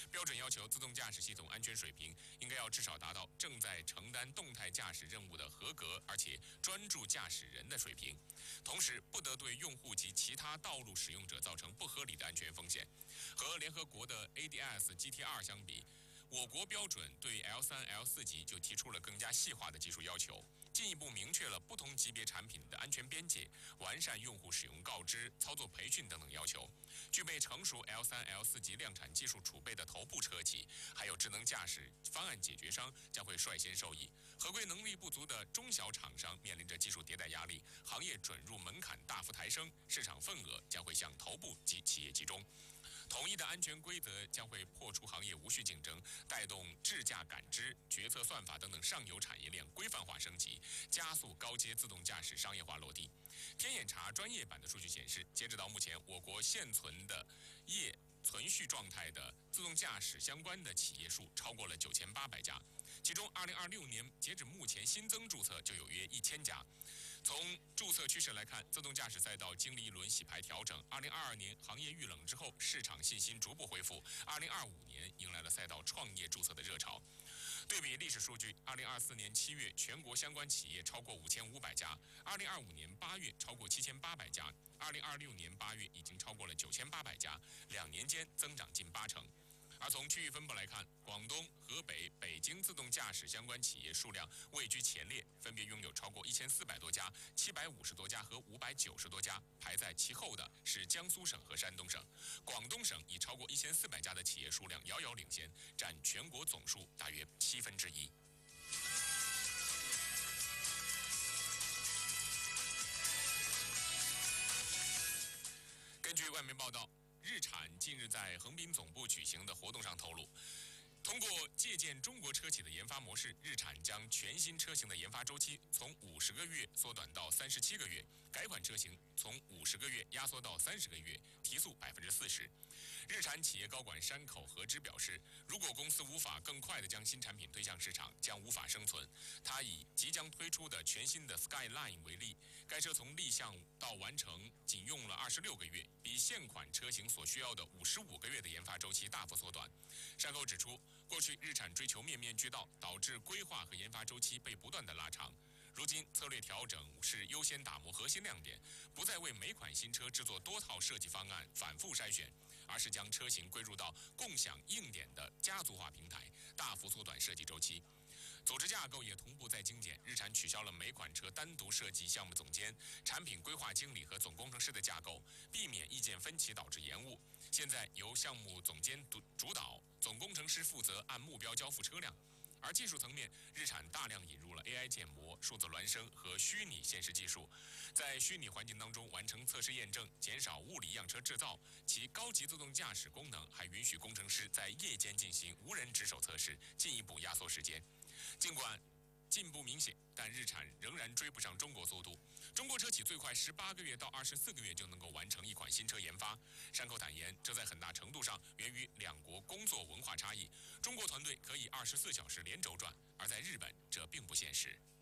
标准要求自动驾驶系统安全水平应该要至少达到正在承担动态驾驶任务的合格而且专注驾驶人的水平，同时不得对用户及其他道路使用者造成不合理的安全风险。和联合国的 ADS GT2 相比，我国标准对 L3、L4 级就提出了更加细化的技术要求，进一步明确了不同级别产品的安全边界，完善用户使用告知、操作培训等等要求。具备成熟 L3、L4 级量产技术储备的头部车企，还有智能驾驶方案解决商将会率先受益。合规能力不足的中小厂商面临着技术迭代压力，行业准入门槛大幅抬升，市场份额将会向头部及企业集中。统一的安全规则将会破除行业无序竞争，带动智驾感知、决策算法等等上游产业链规范化升级，加速高阶自动驾驶商业化落地。天眼查专业版的数据显示，截止到目前，我国现存的业存续状态的自动驾驶相关的企业数超过了9800家，其中2026年截止目前新增注册就有约1000家。从注册趋势来看，自动驾驶赛道经历一轮洗牌调整，2022年行业遇冷之后，市场信心逐步恢复，2025年迎来了赛道创业注册的热潮。对比历史数据，2024年7月全国相关企业超过5500家，2025年8月超过7800家，2026年8月已经超过了9800家，2年间增长近80%。而从区域分布来看，广东、河北、北京自动驾驶相关企业数量位居前列，分别拥有超过1400多家、750多家和590多家。排在其后的是江苏省和山东省。广东省以超过1400家的企业数量遥遥领先，占全国总数大约1/7。根据外媒报道，日产近日在横滨总部举行的活动上透露，通过借鉴中国车企的研发模式，日产将全新车型的研发周期从50个月缩短到37个月，改款车型从50个月压缩到30个月，提速40%。日产企业高管山口和之表示，如果公司无法更快地将新产品推向市场，将无法生存。他以即将推出的全新的 Skyline 为例，该车从立项到完成仅用了26个月，比现款车型所需要的55个月的研发周期大幅缩短。山口指出，过去日产追求面面俱到，导致规划和研发周期被不断的拉长。如今策略调整是优先打磨核心亮点，不再为每款新车制作多套设计方案反复筛选，而是将车型归入到共享硬点的家族化平台，大幅缩短设计周期。组织架构也同步在精简，日产取消了每款车单独设计项目总监、产品规划经理和总工程师的架构，避免意见分歧导致延误。现在由项目总监主导，总工程师负责按目标交付车辆。而技术层面，日产大量引入了 AI 建模、数字孪生和虚拟现实技术，在虚拟环境当中完成测试验证，减少物理样车制造。其高级自动驾驶功能还允许工程师在夜间进行无人值守测试，进一步压缩时间。尽管进步明显，但日产仍然追不上中国速度。中国车企最快18个月到24个月就能够完成一款新车研发。山口坦言，这在很大程度上源于两国工作文化差异。中国团队可以24小时连轴转，而在日本这并不现实。